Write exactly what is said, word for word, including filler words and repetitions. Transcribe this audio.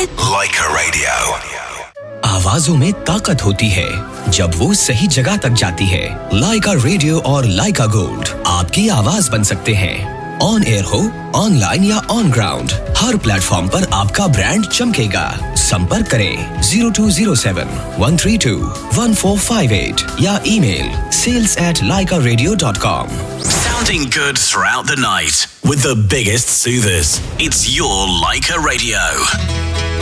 Laika Radio. आवाजों में ताकत होती है जब वो सही जगह तक जाती है। लाइका रेडियो और लाइका गोल्ड आपकी आवाज बन सकते हैं। ऑन एयर हो, ऑनलाइन या ऑन ग्राउंड, हर प्लेटफॉर्म पर आपका ब्रांड चमकेगा। संपर्क करें zero to zero seven one three to one four five eight या email sales at laika radio dot com. Sounding good throughout the night with the biggest soothers. It's your Laika Radio.